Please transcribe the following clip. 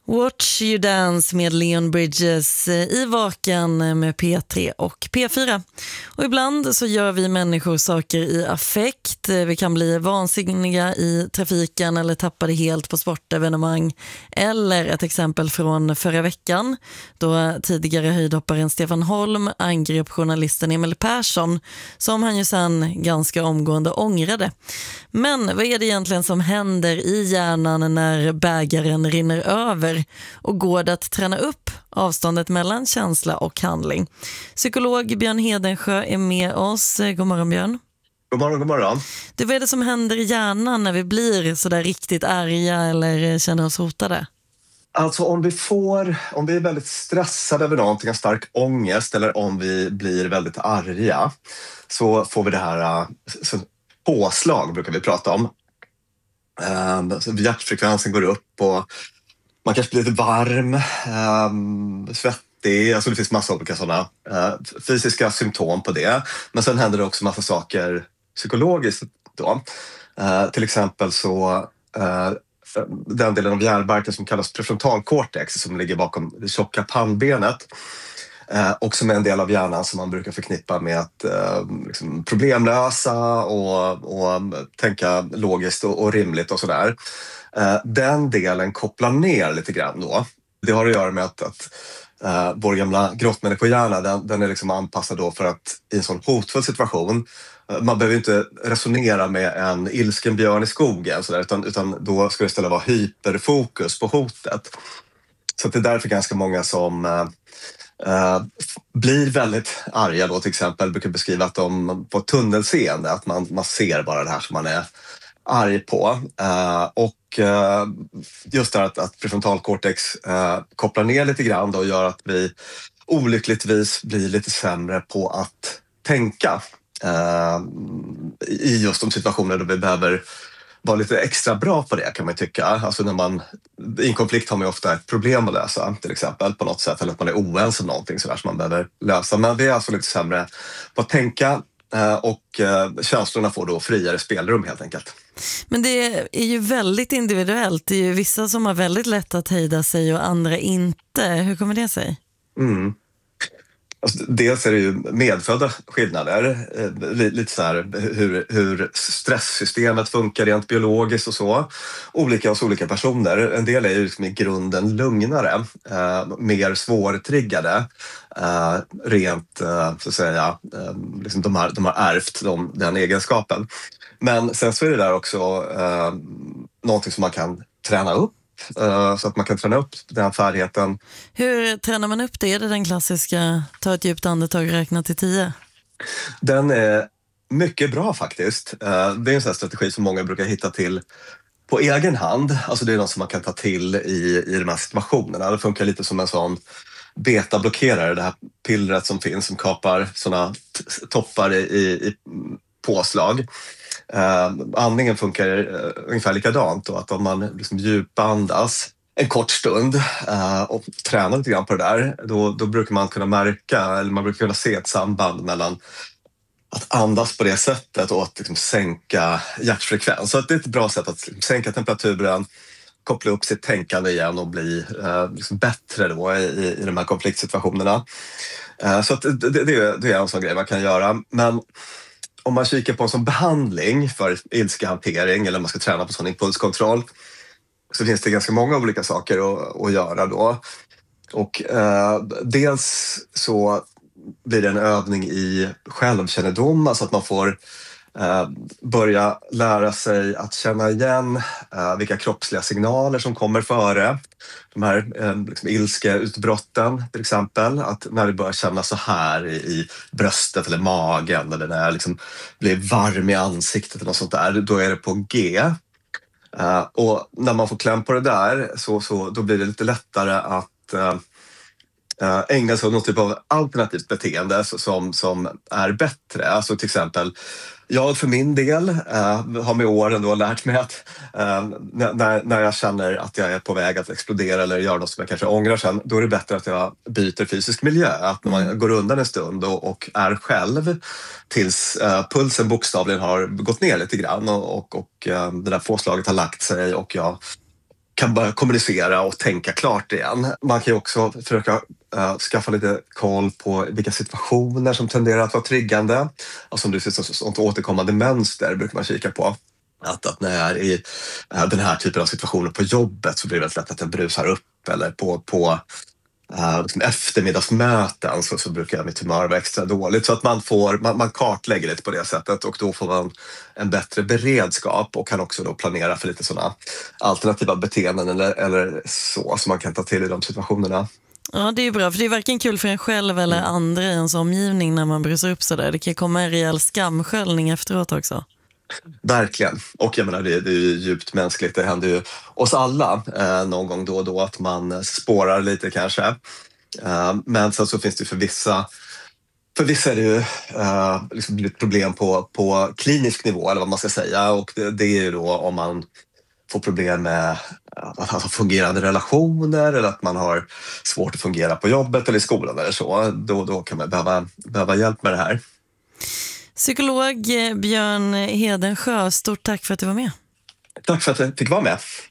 Watch You Dance med Leon Bridges i Vaken med P3 och P4. Och ibland så gör vi människor saker i affekt. Vi kan bli vansinniga i trafiken eller tappa det helt på sportevenemang. Eller ett exempel från förra veckan då tidigare höjdhopparen Stefan Holm angrep journalisten Emil Persson som han ju sen ganska omgående ångrade. Men vad är det egentligen som händer i hjärnan när bägaren rinner över? Och går det att träna upp avståndet mellan känsla och handling? Psykolog Björn Hedensjö är med oss. God morgon, Björn. God morgon, god morgon. Du, vad är det som händer i hjärnan när vi blir så där riktigt arga eller känner oss hotade? Alltså om vi är väldigt stressade över någonting, en stark ångest, eller om vi blir väldigt arga, så får vi det här påslag brukar vi prata om. Hjärtfrekvensen går upp och man kanske blir lite varm, svettig. Alltså det finns massa olika sådana fysiska symptom på det. Men sen händer det också massa saker psykologiskt då. Till exempel så den delen av hjärnbarken som kallas prefrontalkortex som ligger bakom det tjocka pannbenet. Och som är en del av hjärnan som man brukar förknippa med att liksom problemlösa och tänka logiskt och rimligt och sådär. Den delen kopplar ner lite grann då. Det har att göra med att vår gamla grottmänniskohjärna den är liksom anpassad då för att i en sån hotfull situation, man behöver inte resonera med en ilsken björn i skogen så där, utan då ska det istället vara hyperfokus på hotet. Så det är därför ganska många som blir väldigt arga då, till exempel brukar beskriva att de får tunnelseende, att man ser bara det här som man är arg på. Och just det att prefrontalkortex kopplar ner lite grann då, och gör att vi olyckligtvis blir lite sämre på att tänka i just de situationer då vi behöver vara lite extra bra på det, kan man tycka. Alltså i en konflikt har man ju ofta ett problem att lösa, till exempel på något sätt, eller att man är oense om någonting sådär som man behöver lösa. Men vi är alltså lite sämre på att tänka och känslorna får då friare spelrum helt enkelt. Men det är ju väldigt individuellt. Det är ju vissa som har väldigt lätt att hejda sig och andra inte. Hur kommer det sig? Alltså, dels är det ju medfödda skillnader, lite så här hur stresssystemet funkar rent biologiskt och så. Olika hos olika personer. En del är ju liksom i grunden lugnare, mer svårtriggade, rent så att säga, liksom de har ärvt den egenskapen. Men sen så är det där också någonting som man kan träna upp. Så att man kan träna upp den färdigheten. Hur tränar man upp det? Är det den klassiska ta ett djupt andetag och räkna till 10? Den är mycket bra faktiskt. Det är en sån här strategi som många brukar hitta till på egen hand. Alltså det är något som man kan ta till i de här situationerna. Det funkar lite som en sån betablockerare, det här pillret som finns som kapar såna toppar i påslag. Andningen funkar ungefär likadant då, att om man liksom djupandas en kort stund och tränar lite grann på det där, då brukar man kunna märka, eller man brukar kunna se ett samband mellan att andas på det sättet och att liksom sänka hjärtfrekvens. Så att det är ett bra sätt att liksom sänka temperaturen, koppla upp sitt tänkande igen och bli liksom bättre då i de här konfliktsituationerna. Så att det är en sån grej man kan göra. Men om man kikar på en sån behandling för ilskehantering eller om man ska träna på sån impulskontroll, så finns det ganska många olika saker att göra då. Och dels så blir det en övning i självkännedom, alltså att man får börja lära sig att känna igen vilka kroppsliga signaler som kommer före. De här liksom ilskeutbrotten till exempel, att när det börjar känna så här i bröstet eller magen, eller när jag liksom blir varm i ansiktet eller något sånt där, då är det på G. Och när man får kläm på det där så då blir det lite lättare att ägna sig åt någon typ av alternativt beteende som är bättre. Alltså till exempel, jag för min del har med åren då lärt mig att när jag känner att jag är på väg att explodera eller göra något som jag kanske ångrar sen, då är det bättre att jag byter fysisk miljö. Att man går undan en stund och är själv tills pulsen bokstavligen har gått ner lite grann och det där påslaget har lagt sig och jag kan börja kommunicera och tänka klart igen. Man kan ju också försöka skaffa lite koll på vilka situationer som tenderar att vara triggande. Alltså om det finns ett sånt återkommande mönster brukar man kika på. Att när jag är i den här typen av situationer på jobbet så blir det väldigt lätt att jag brusar upp, eller på liksom eftermiddagsmöten så brukar mitt humör vara extra dåligt. Så att man kartlägger lite på det sättet, och då får man en bättre beredskap och kan också då planera för lite sådana alternativa beteenden eller så som man kan ta till i de situationerna. Ja, det är bra, för det är varken kul för en själv eller andra i ens omgivning när man brusar upp sådär. Det kan komma en rejäl skamsköljning efteråt också. Verkligen. Och jag menar, det är ju djupt mänskligt. Det händer ju oss alla någon gång då och då att man spårar lite kanske. Men sen så finns det för vissa är det ju liksom ett problem på klinisk nivå, eller vad man ska säga. Och det är ju då om man får problem med att ha fungerande relationer, eller att man har svårt att fungera på jobbet eller i skolan eller så. Då kan man behöva hjälp med det här. Psykolog Björn Hedensjö, stort tack för att du var med. Tack för att jag fick vara med.